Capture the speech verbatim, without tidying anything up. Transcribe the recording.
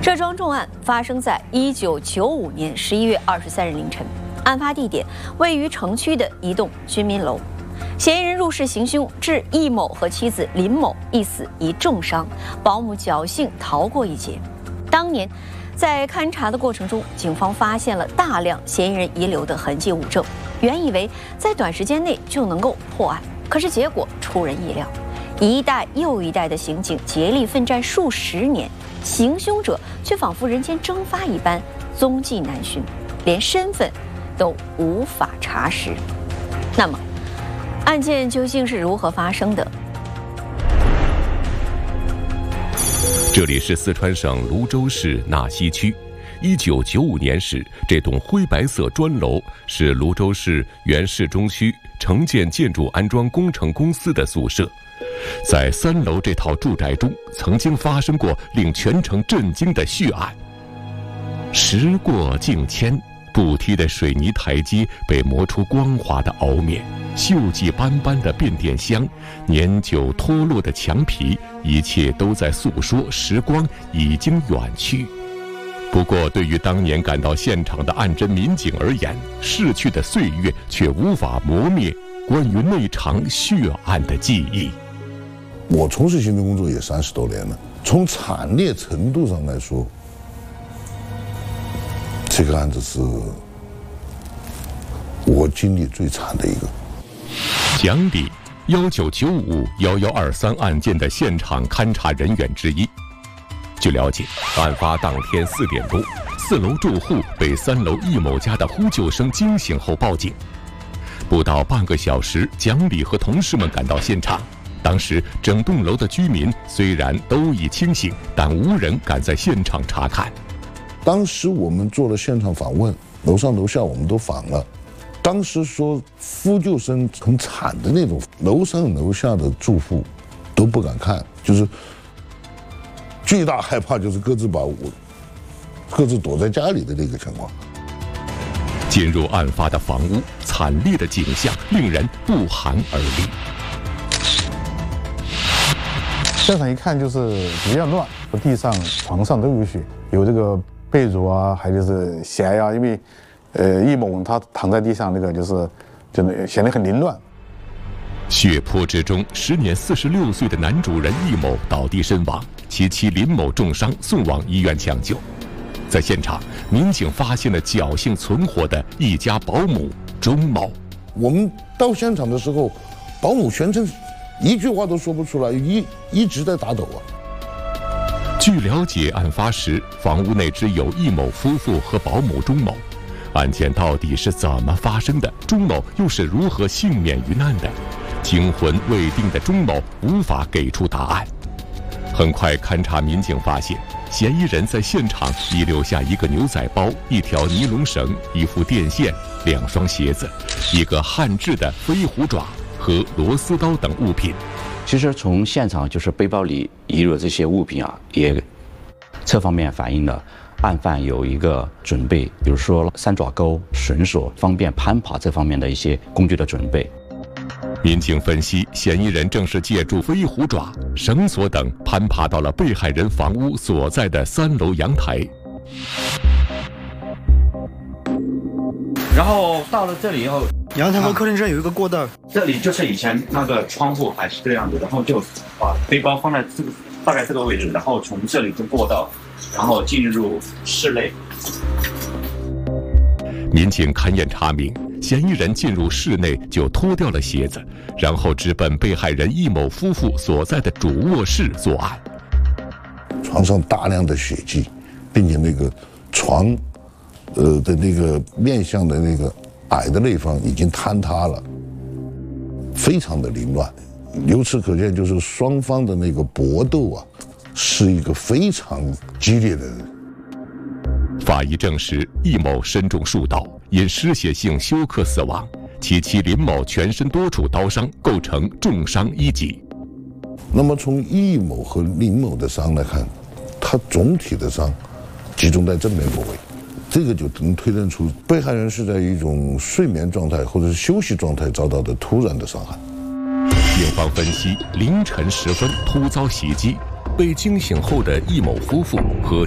这桩重案发生在一九九五年十一月二十三日凌晨，案发地点位于城区的一栋居民楼。嫌疑人入室行凶，致易某和妻子林某一死一重伤，保姆侥幸逃过一劫。当年，在勘查的过程中，警方发现了大量嫌疑人遗留的痕迹物证，原以为在短时间内就能够破案，可是结果出人意料。一代又一代的刑警竭力奋战数十年，行凶者却仿佛人间蒸发一般，踪迹难寻，连身份都无法查实。那么，案件究竟是如何发生的？ 这里是四川省泸州市纳溪区。一九九五年时，这栋灰白色砖楼是泸州市原市中区城建建筑安装工程公司的宿舍。在三楼这套住宅中，曾经发生过令全城震惊的血案。时过境迁，不梯的水泥台阶被磨出光滑的凹面，锈迹斑斑的变电箱，年久脱落的墙皮，一切都在诉说时光已经远去。不过，对于当年赶到现场的案侦民警而言，逝去的岁月却无法磨灭关于那场血案的记忆。 我从事刑侦工作也三十多年了，从惨烈程度上来说，这个案子是我经历最惨的一个。 蒋礼，幺九九五幺幺二三案件的现场勘查人员之一。据了解，案发当天四点多，四楼住户被三楼易某家的呼救声惊醒后报警。不到半个小时，蒋礼和同事们赶到现场。当时，整栋楼的居民虽然都已清醒，但无人敢在现场查看。 当时我们做了现场访问，楼上楼下我们都访了。当时说呼救声很惨的那种，楼上楼下的住户都不敢看，就是巨大害怕，就是各自把我各自躲在家里的那个情况。 进入案发的房屋，惨烈的景象令人不寒而栗。 现场一看就是比较乱，地上、床上都有血，有这个被褥啊，还有就是鞋呀、啊，因为，呃，易某他躺在地上，那个就是真的显得很凌乱。 血泊之中，时年四十六岁的男主人易某倒地身亡，其妻林某重伤，送往医院抢救。在现场，民警发现了侥幸存活的一家保姆钟某。 我们到现场的时候，保姆全程一句话都说不出来，一一直在打抖啊。 据了解，案发时房屋内只有易某夫妇和保姆钟某。案件到底是怎么发生的？钟某又是如何幸免于难的？惊魂未定的钟某无法给出答案。很快，勘查民警发现，嫌疑人在现场遗留下一个牛仔包、一条尼龙绳、一副电线、两双鞋子、一个焊制的飞虎爪和螺丝刀等物品。 其实从现场就是背包里遗留这些物品啊，也侧方面反映了案犯有一个准备，比如说三爪钩、绳索，方便攀爬这方面的一些工具的准备。 民警分析，嫌疑人正是借助飞虎爪、绳索等攀爬到了被害人房屋所在的三楼阳台。 然后到了这里以后， 阳台和客厅这有一个过道， 这里就是以前那个窗户还是这样子，然后就把背包放在这个大概这个位置，然后从这里就过道，然后进入室内。 民警勘验查明，嫌疑人进入室内就脱掉了鞋子，然后直奔被害人易某夫妇所在的主卧室作案。 床上大量的血迹，并且那个床，呃的那个面向的那个矮的那方已经坍塌了，非常的凌乱。由此可见，就是双方的那个搏斗啊，是一个非常激烈的。 法医证实，易某身中数刀，因失血性休克死亡。其妻林某全身多处刀伤，构成重伤一级。 那么从易某和林某的伤来看，他总体的伤集中在正面部位，这个就能推论出被害人是在一种睡眠状态或者是休息状态遭到的突然的伤害。 警方分析，凌晨时分突遭袭击，被惊醒后的易某夫妇和